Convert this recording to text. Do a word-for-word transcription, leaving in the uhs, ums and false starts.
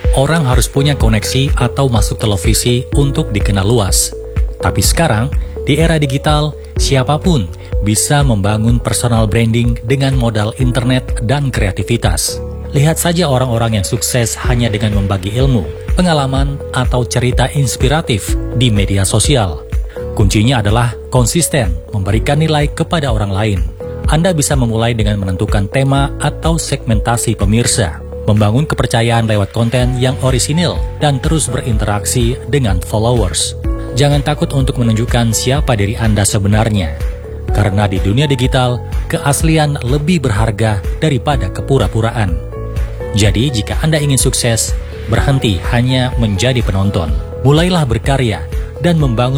Orang harus punya koneksi atau masuk televisi untuk dikenal luas. Tapi sekarang, di era digital, siapapun bisa membangun personal branding dengan modal internet dan kreativitas. Lihat saja orang-orang yang sukses hanya dengan membagi ilmu, pengalaman, atau cerita inspiratif di media sosial. Kuncinya adalah konsisten memberikan nilai kepada orang lain. Anda bisa memulai dengan menentukan tema atau segmentasi pemirsa, membangun kepercayaan lewat konten yang orisinil, dan terus berinteraksi dengan followers. Jangan takut untuk menunjukkan siapa diri Anda sebenarnya, karena di dunia digital, keaslian lebih berharga daripada kepura-puraan. Jadi, jika Anda ingin sukses, berhenti hanya menjadi penonton. Mulailah berkarya dan membangun